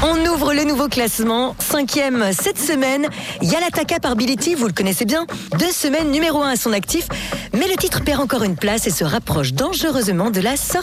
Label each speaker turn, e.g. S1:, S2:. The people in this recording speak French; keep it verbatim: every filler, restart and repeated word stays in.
S1: On ouvre le nouveau classement. Cinquième cette semaine, Yalataka par Billy T, vous le connaissez bien. Deux semaines numéro un à son actif. Mais le titre perd encore une place et se rapproche dangereusement de la sortie.